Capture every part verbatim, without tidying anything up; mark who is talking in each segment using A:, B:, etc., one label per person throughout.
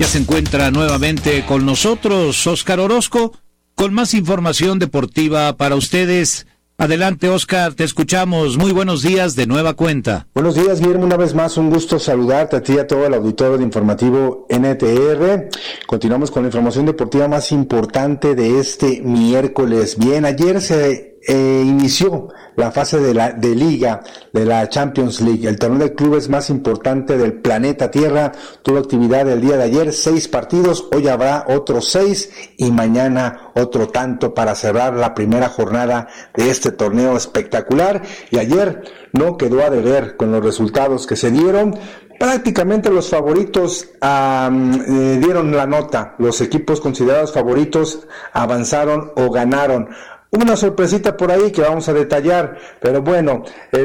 A: Ya se encuentra nuevamente con nosotros Óscar Orozco con más información deportiva para ustedes. Adelante, Óscar, te escuchamos. Muy buenos días de nueva cuenta.
B: Buenos días, Guillermo, una vez más un gusto saludarte a ti y a todo el auditorio de Informativo N T R. Continuamos con la información deportiva más importante de este miércoles. Bien, ayer se eh, inició la fase de la de liga de la Champions League, el torneo de clubes más importante del planeta Tierra. Tuvo actividad el día de ayer, seis partidos, hoy habrá otros seis y mañana otro tanto para cerrar la primera jornada de este torneo espectacular. Y ayer no quedó a deber con los resultados que se dieron. Prácticamente los favoritos um, eh, dieron la nota, los equipos considerados favoritos avanzaron o ganaron. Una sorpresita por ahí que vamos a detallar, pero bueno, el,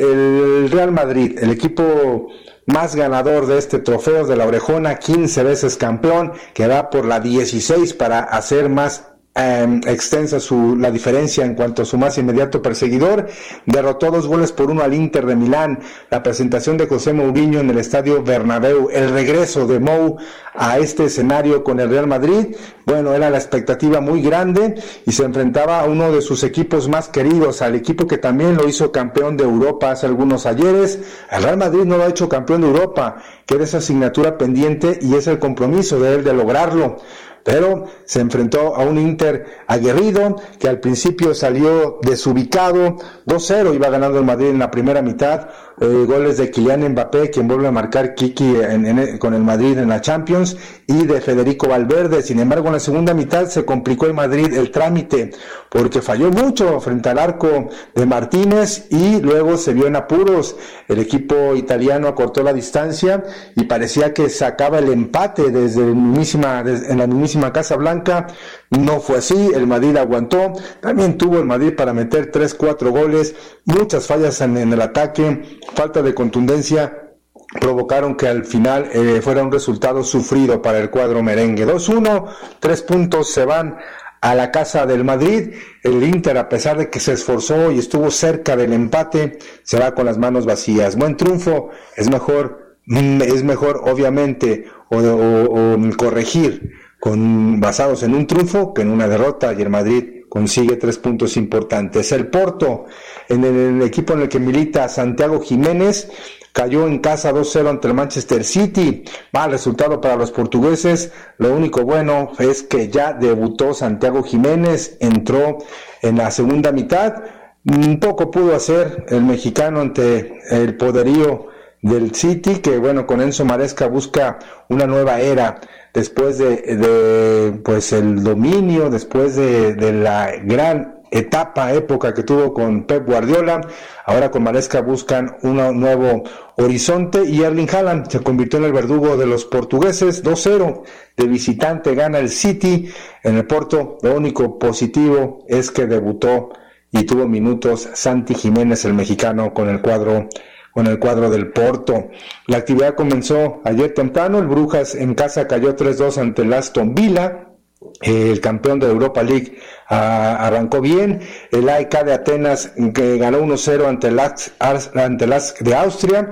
B: el Real Madrid, el equipo más ganador de este trofeo de la Orejona, quince veces campeón, que va por la dieciséis para hacer más eh, extensa su, la diferencia en cuanto a su más inmediato perseguidor, derrotó dos goles por uno al Inter de Milán. La presentación de José Mourinho en el Estadio Bernabéu, el regreso de Mou a este escenario con el Real Madrid, bueno, era la expectativa muy grande y se enfrentaba a uno de sus equipos más queridos, al equipo que también lo hizo campeón de Europa hace algunos ayeres. El Real Madrid no lo ha hecho campeón de Europa, que era esa asignatura pendiente y es el compromiso de él de lograrlo. Pero se enfrentó a un Inter aguerrido que al principio salió desubicado, dos cero iba ganando el Madrid en la primera mitad, eh, goles de Kylian Mbappé, quien vuelve a marcar Kiki en, en, con el Madrid en la Champions, y de Federico Valverde. Sin embargo, en la segunda mitad se complicó el Madrid el trámite, porque falló mucho frente al arco de Martínez y luego se vio en apuros. El equipo italiano acortó la distancia y parecía que sacaba el empate desde, el mismísima, desde en la mismísima Casa Blanca. No fue así, el Madrid aguantó, también tuvo el Madrid para meter tres, cuatro goles, muchas fallas en, en el ataque, falta de contundencia, provocaron que al final eh, fuera un resultado sufrido para el cuadro merengue. dos uno, tres puntos se van a la casa del Madrid. El Inter, a pesar de que se esforzó y estuvo cerca del empate, se va con las manos vacías. Buen triunfo, es mejor, es mejor obviamente o, o, o corregir con basados en un triunfo que en una derrota, y el Madrid consigue tres puntos importantes. El Porto, en el, el equipo en el que milita Santiago Jiménez, cayó en casa dos cero ante el Manchester City. Mal resultado para los portugueses. Lo único bueno es que ya debutó Santiago Jiménez, entró en la segunda mitad. Un poco pudo hacer el mexicano ante el poderío del City, que bueno, con Enzo Maresca busca una nueva era después de, de pues el dominio, después de, de la gran etapa, época que tuvo con Pep Guardiola. Ahora con Maresca buscan un nuevo horizonte y Erling Haaland se convirtió en el verdugo de los portugueses. dos cero de visitante gana el City en el Porto. Lo único positivo es que debutó y tuvo minutos Santi Jiménez, el mexicano, con el cuadro con el cuadro del Porto. La actividad comenzó ayer temprano. El Brujas en casa cayó tres dos ante el Aston Villa. El campeón de Europa League uh, arrancó bien. El A E K de Atenas, que ganó uno cero ante el A S K, ante el A S K de Austria.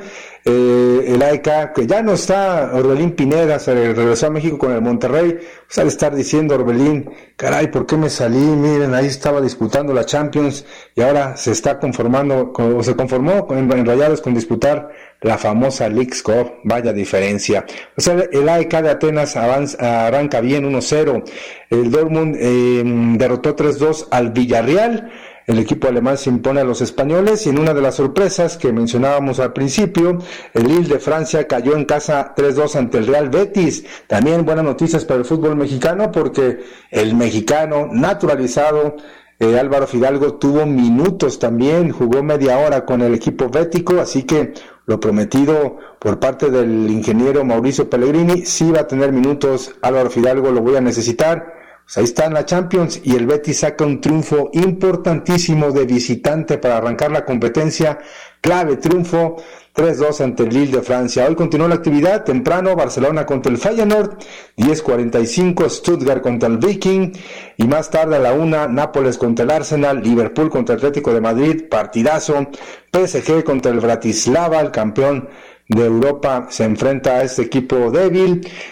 B: Eh, el A E K, que ya no está, Orbelín Pineda se regresó a México con el Monterrey. Pues al estar diciendo Orbelín, caray, ¿por qué me salí? Miren, ahí estaba disputando la Champions y ahora se está conformando, o se conformó con, en Rayados con disputar la famosa Leagues Cup. Vaya diferencia. O sea, el A E K de Atenas avanza, arranca bien uno cero. El Dortmund eh, derrotó tres dos al Villarreal. El equipo alemán se impone a los españoles y en una de las sorpresas que mencionábamos al principio, el Lille de Francia cayó en casa tres dos ante el Real Betis. También buenas noticias para el fútbol mexicano porque el mexicano naturalizado eh, Álvaro Fidalgo tuvo minutos también, jugó media hora con el equipo bético, así que lo prometido por parte del ingeniero Mauricio Pellegrini, sí va a tener minutos. Álvaro Fidalgo lo voy a necesitar. Pues ahí está en la Champions y el Betis saca un triunfo importantísimo de visitante para arrancar la competencia. Clave triunfo, tres dos ante el Lille de Francia. Hoy continúa la actividad, temprano Barcelona contra el Feyenoord, diez cuarenta y cinco Stuttgart contra el Viking, y más tarde a la una Nápoles contra el Arsenal, Liverpool contra el Atlético de Madrid, partidazo. P S G contra el Bratislava, el campeón de Europa se enfrenta a este equipo débil,